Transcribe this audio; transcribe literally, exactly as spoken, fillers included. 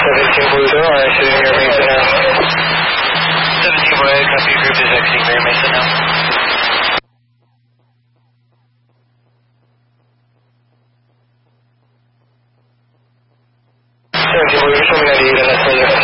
seventeen Blue Door, exiting Rear Mesa now. seventeen Blue Door, copy group is exiting Rear Mesa now. seventeen Blue Door, showing ninety-eight and that's further.